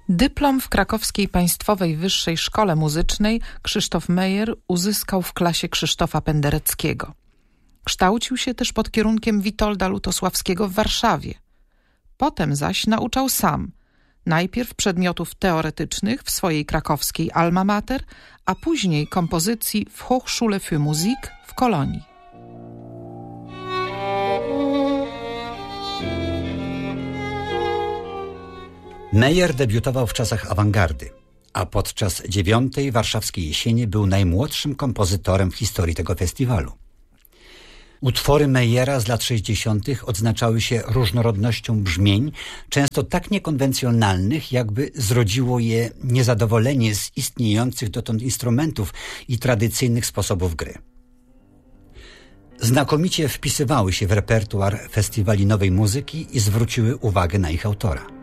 Dyplom w Krakowskiej Państwowej Wyższej Szkole Muzycznej Krzysztof Meyer uzyskał w klasie Krzysztofa Pendereckiego. Kształcił się też pod kierunkiem Witolda Lutosławskiego w Warszawie. Potem zaś nauczał sam, najpierw przedmiotów teoretycznych w swojej krakowskiej Alma Mater, a później kompozycji w Hochschule für Musik w Kolonii. Meyer debiutował w czasach awangardy, a podczas 9. warszawskiej jesieni był najmłodszym kompozytorem w historii tego festiwalu. Utwory Meyera z lat 60. odznaczały się różnorodnością brzmień, często tak niekonwencjonalnych, jakby zrodziło je niezadowolenie z istniejących dotąd instrumentów i tradycyjnych sposobów gry. Znakomicie wpisywały się w repertuar festiwali nowej muzyki i zwróciły uwagę na ich autora.